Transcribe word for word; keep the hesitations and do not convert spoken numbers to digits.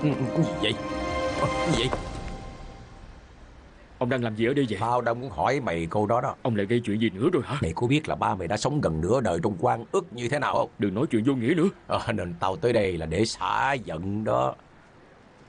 Ừ, cái gì vậy? Cái gì vậy? Ông đang làm gì ở đây vậy? Tao đang muốn hỏi mày câu đó đó. Ông lại gây chuyện gì nữa rồi hả? Mày có biết là ba mày đã sống gần nửa đời trong oan ức như thế nào không? Đừng nói chuyện vô nghĩa nữa. Ờ, nên tao tới đây là để xả giận đó.